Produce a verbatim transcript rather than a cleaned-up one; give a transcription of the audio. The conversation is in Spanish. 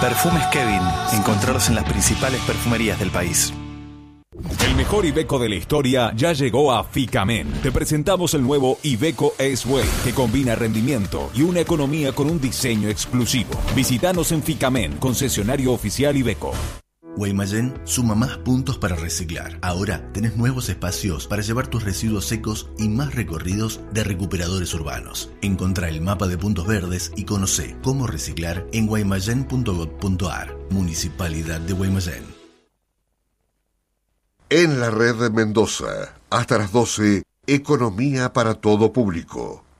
Perfumes Kevin, encontrarlos en las principales perfumerías del país. El mejor Iveco de la historia ya llegó a Ficamen. Te presentamos el nuevo Iveco S-Way, que combina rendimiento y una economía con un diseño exclusivo. Visítanos en Ficamen, concesionario oficial Iveco. Guaymallén suma más puntos para reciclar. Ahora tenés nuevos espacios para llevar tus residuos secos y más recorridos de recuperadores urbanos. Encontrá el mapa de puntos verdes y conocé cómo reciclar en guaymallén punto gob punto ar. Municipalidad de Guaymallén. En la red de Mendoza, hasta las doce, Economía para todo público.